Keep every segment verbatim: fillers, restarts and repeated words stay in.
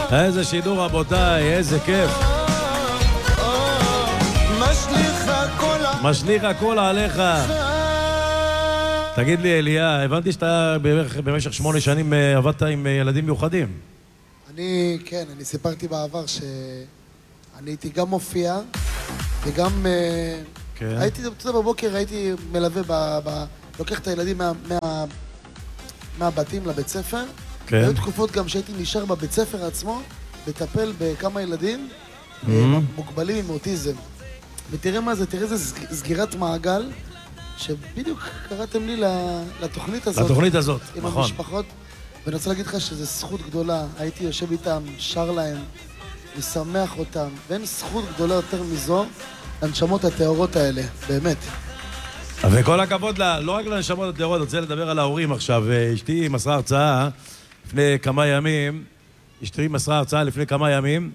איזה שידור רבותיי, איזה כיף. משליך הכל עליך. תגיד לי אליה, הבנתי שאתה במשך שמונה שנים עבדת עם ילדים מיוחדים. אני, כן, אני סיפרתי בעבר שאני הייתי גם מופיע וגם הייתי, אתה יודע, בבוקר הייתי מלווה, לוקח את הילדים מהבתים לבית ספר. היו תקופות גם שהייתי נשאר בבית ספר עצמו לטפל בכמה ילדים מוגבלים עם אוטיזם. ותראה מה זה, תראה איזה סגירת מעגל שבדיוק קראתם לי לתוכנית הזאת. לתוכנית הזאת, נכון. עם המשפחות. ואני רוצה להגיד לך שזו זכות גדולה. הייתי יושב איתם, שר להם, משמח אותם. ואין זכות גדולה יותר מזו לנשמות הטהורות האלה, באמת. וכל הכבוד, לא רק לנשמות הטהורות, אני רוצה לדבר על ההורים עכשיו. אשתי מסרה הרצאה לפני כמה ימים, אשתי מסרה הרצאה לפני כמה ימים,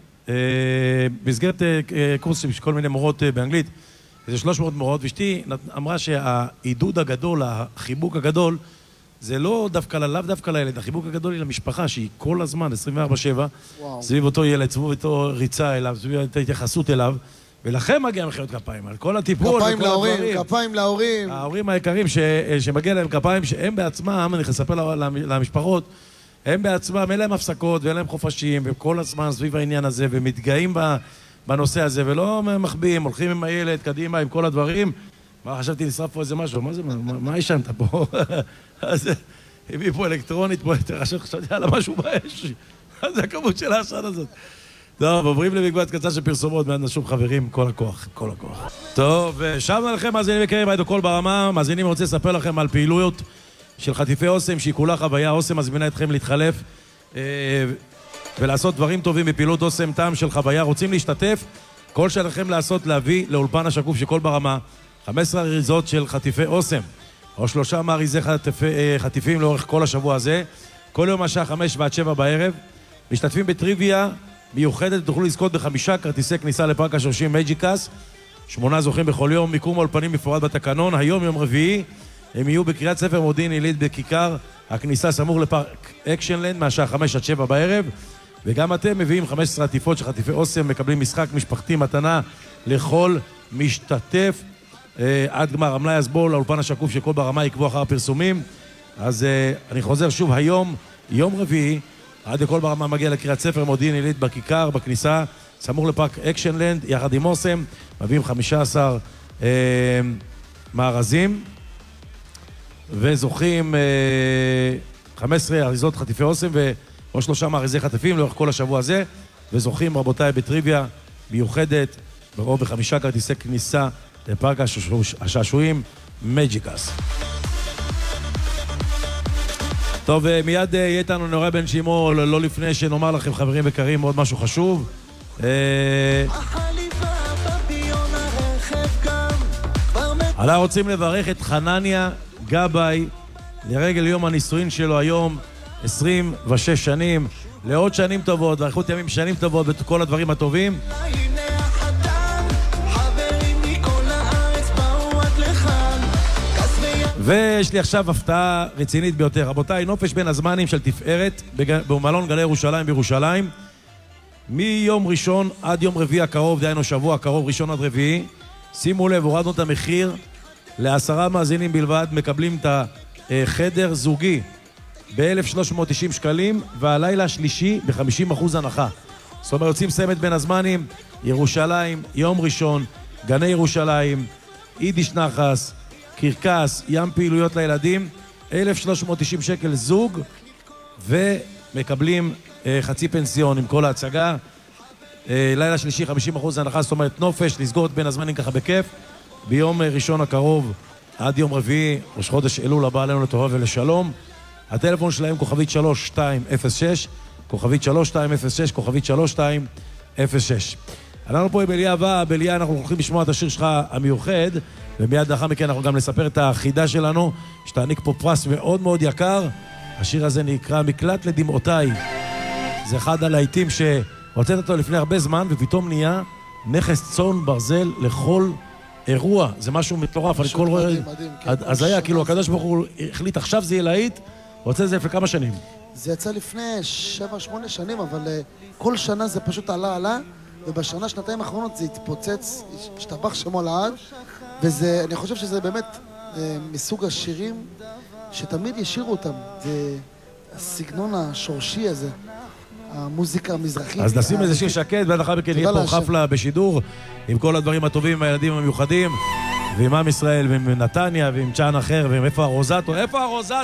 במסגרת קורס של כל מיני מורות באנגלית, איזה שלוש מאות מורות, ואשתי אמרה שהעידוד הגדול, החיבוק הגדול, זה לא דווקא לאו דווקא לילד, החיבוק הגדול היא למשפחה, שהיא כל הזמן, עשרים וארבע שבע, סביב אותו ילד, סביב אותו ריצה אליו, סביב את ההתייחסות אליו, ולכם מגיע מחיאות כפיים, על כל הטיפול, כפיים להורים, כפיים להורים. ההורים היקרים שמגיע להם כפיים, שהם בעצמם, אני אספר למשפחות, הם בעצמם, אין להם הפסקות ואין להם חופשים, וכל הזמן סביב העניין הזה, ומתגאים בנושא הזה, ולא מחביאים, הולכים עם הילד, קדימה, עם כל הדברים. מה, חשבתי לשרף פה איזה משהו, מה זה, מה ישנת פה? אז הביא פה אלקטרונית, פה חשבתי על משהו באש. זה הכמות של העשן הזאת. טוב, עוברים למקבץ קצר של פרסומות, מעט נשוב חברים, כל הכוח, כל הכוח. טוב, שבנו לכם מאזינים יקרים, הייתו כל ברמה, מאזינים רוצה לספר לכם על פעילויות של חטיפי אוסם, שהיא כולה חוויה. אוסם מזמינה אתכם להתחלף אה, ולעשות דברים טובים בפעילות אוסם, טעם של חוויה. רוצים להשתתף? כל שלכם לעשות להביא לאולפן השקוף של כל ברמה חמש עשרה אריזות של חטיפי אוסם, או שלושה מאריזי חטיפי, חטיפים לאורך כל השבוע הזה, כל יום השעה חמש ועד שבע בערב. משתתפים בטריוויה מיוחדת, תוכלו לזכות בחמישה כרטיסי כניסה לפארק השורשים מג'יקס, שמונה זוכים בכל יום, מיקום האולפנים מפורט בתקנון. היום יום רביעי הם יהיו בקריית ספר מודיעין עילית בכיכר הכניסה סמוך לפארק אקשנלנד מהשעה חמש עד שבע בערב. וגם אתם מביאים חמש עשרה עטיפות של חטיפי אוסם, מקבלים משחק משפחתי מתנה לכל משתתף עד גמר המלאי. אז בואו לאולפן השקוף של כל ברמה, יקבו אחר הפרסומים. אז אני חוזר שוב, היום יום רביעי עד כל ברמה מגיע לקריית ספר מודיעין עילית בכיכר בכניסה סמוך לפארק אקשנלנד, יחד עם אוסם מביאים חמישה עשר אה, מארזים וזוכים אה, חמש עשרה אריזות חטיפי אוסם ועוד שלושה מארזי חטיפים לאורך כל השבוע הזה, וזוכים רבותיי בטריוויה מיוחדת ברוב בחמישה כרטיסי כניסה לפארק השעשועים מג'יקס. טוב, מיד יהיה איתנו נורא בן שימו, לא לפני שנאמר לכם חברים וקרים עוד משהו חשוב. עלה רוצים לברך את חנניה גבאי לרגל יום הנישואין שלו היום, עשרים ושש שנים, לעוד שנים טובות, ואריכות ימים שנים טובות וכל הדברים הטובים. ויש לי עכשיו הפתעה רצינית ביותר. רבותיי, נופש בין הזמנים של תפארת במלון גלי ירושלים בירושלים, מיום ראשון עד יום רביעי הקרוב, דהיינו שבוע הקרוב, ראשון עד רביעי. שימו לב, הורדנו את המחיר לעשרה מאזינים בלבד, מקבלים את החדר זוגי ב-אלף שלוש מאות תשעים שקלים, והלילה השלישי ב-חמישים אחוז הנחה. זאת אומרת, יוצאים סמת בין הזמנים, ירושלים, יום ראשון, גני ירושלים, יידיש נחס, קרקס, ים פעילויות לילדים, אלף שלוש מאות תשעים שקל זוג, ומקבלים אה, חצי פנסיון עם כל ההצגה. אה, לילה שלישי חמישים אחוז הנחה, זאת אומרת נופש, לסגור את בין הזמנים ככה בכיף. ביום ראשון הקרוב עד יום רביעי, ראש חודש אלול הבא עלינו לטובה ולשלום. הטלפון שלהם כוכבית שלוש שתיים אפס שש, כוכבית שלוש שתיים אפס שש, כוכבית שלוש שתיים אפס שש. אנחנו פה עם אליה הבאה, באליה אנחנו הולכים לשמוע את השיר שלך המיוחד, ומיד לאחר מכן אנחנו גם נספר את החידה שלנו, שתעניק פה פרס מאוד מאוד יקר. השיר הזה נקרא מקלט לדמעותיי. זה אחד הלהיטים שהוצאת אותו לפני הרבה זמן, ופתאום נהיה נכס צאן ברזל לכל אירוע. זה משהו מטורף. משהו מדהים, מדהים. אז היה, כאילו, הקדוש ברוך הוא החליט עכשיו זה יהיה להיט, רוצה את זה לפני כמה שנים. זה יצא לפני שבע, שמונה שנים, אבל כל שנה זה פשוט עלה, עלה, ובשנה, שנתיים האחרונות זה התפוצץ, השתבח שמו לעד, וזה, אני חושב שזה באמת מסוג השירים שתמיד ישירו אותם. זה הסגנון השורשי הזה, המוזיקה המזרחית. אז נשים איזה שיר שקט, ועד אחר מכן יהיה פה חפלה בשידור, עם כל הדברים הטובים, עם הילדים המיוחדים, ועם עם ישראל, ועם נתניה, ועם צ'אן אחר, ועם איפה הרוזטו, איפה הרוזטו?